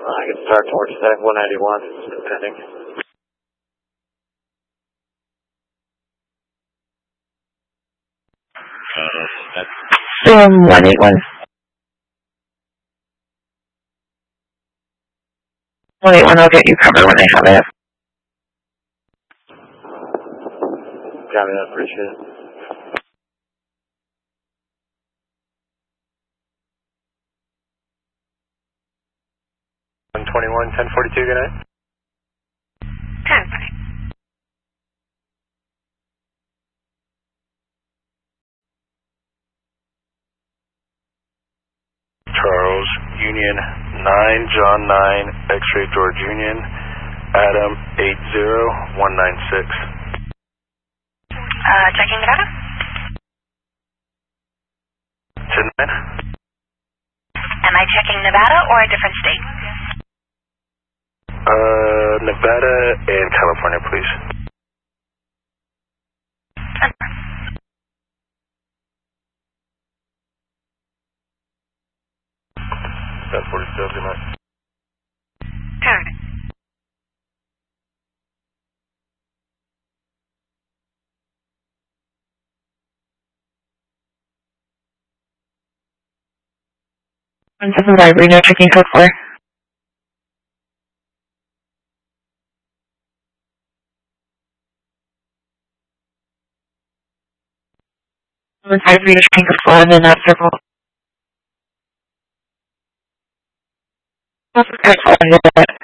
I can start towards that 191, depending. Storm 181. 181, I'll get you covered when I have it. Copy that, appreciate it. .21, 1042, good night. 10. Charles, Union 9, John 9, X-Ray George Union, Adam 80196. Checking Nevada? 10-9. Am I checking Nevada or a different state? Nevada and California, please. That's 47, good night. 10. Reno checking code 4. Reno checking code 4 and then that circle. That's